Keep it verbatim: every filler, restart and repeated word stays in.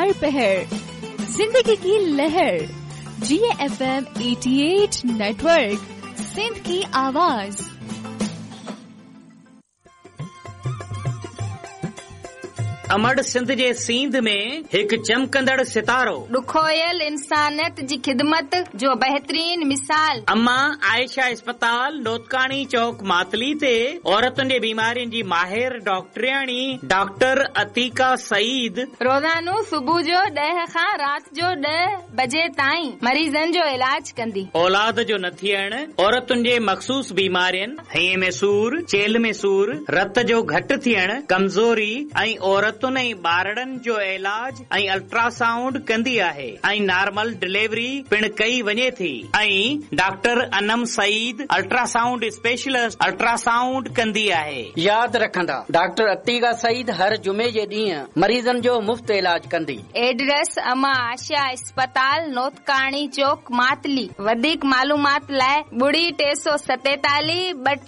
हर पहर जिंदगी की लहर जी एफ एम अठासी नेटवर्क सिंध की आवाज। अमड़ सिंध जे सींध में एक चमकंदड़ सितारो ॾुखोयल इंसानियत जी खिदमत जो बेहतरीन मिसाल। अम्मा आयशा अस्पताल नोतकानी चौक मातली ते औरतुनि जे बीमारियुनि जी माहिर डॉक्टरियाणी डॉक्टर अतीका सईद रोज़ानो सुबुह जो ॾह खां राति जो ॾह बजे ताईं मरीज़नि जो इलाज कंदी। औलाद जो न थियण, औरतुनि जे मखसूस बीमारियुनि, हईअ में सूर, चेल में सूर, रत जो घटि थियण, कमज़ोरी ऐं औरत ॿारड़नि जो इलाज ऐं अल्ट्रासाउंड कंदी आहे ऐं नॉर्मल डिलीवरी पिण कई वञे थी। ऐं doctor Anam Saeed ultrasound specialist ultrasound कंदी आहे। यादि रखंदा डॉक्टर अतीका सईद हर जुमे जे ॾींहुं मरीज़नि जो मुफ़्त इलाज कंदी। एड्रेस अमा आशा अस्पताल नोतकानी चौक मातली। वधीक मालूमात लाइ ॿुड़ी टे सौ सतेतालीह ॿ